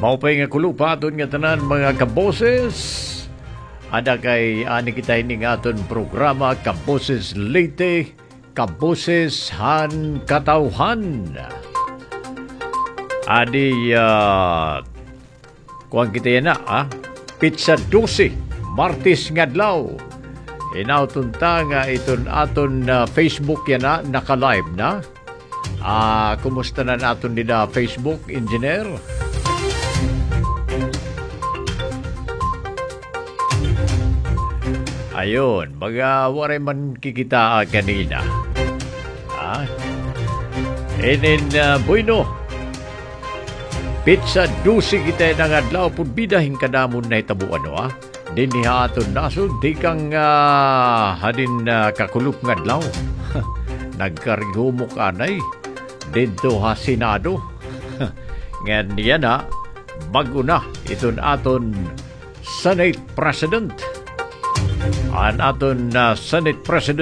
Maupay nga kulupa aton nga tanan mga kaboses. Ada kay ani kita ini nga aton programa Kaboses Leyte, Kaboses Han Katawhan. Adi kuang kita yan na Pizza 12 Martes ngadlaw. Inauton ta nga iton aton Facebook yan na naka-live na. Kumusta na naton nila Facebook engineer? Ayun, waray man kikita kanina. Bueno. Pizza 12 kita na ngadlaw pud bidahin kadamon na itabuan Dinhi aton nasod di kang hadin kakulup ngadlaw. Nagkarihumok anay dito Senado. Ngayon yan bago na iton aton Senate President. An aton Senate President